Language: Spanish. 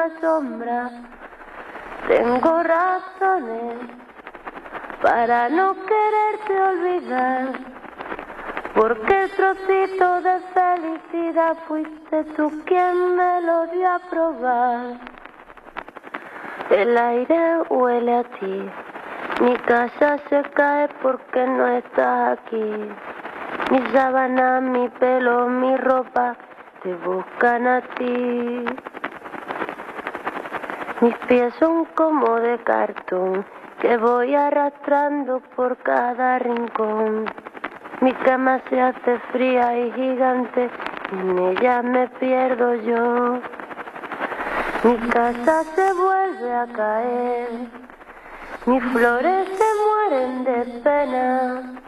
sombra. Tengo razones para no quererte olvidar, porque el trocito de felicidad fuiste tú quien me lo dio a probar. El aire huele a ti, mi casa se cae porque no estás aquí. Mi sábana, mi pelo, mi ropa te buscan a ti. Mis pies son como de cartón que voy arrastrando por cada rincón. Mi cama se hace fría y gigante y en ella me pierdo yo. Mi casa se vuelve a caer, mis flores se mueren de pena.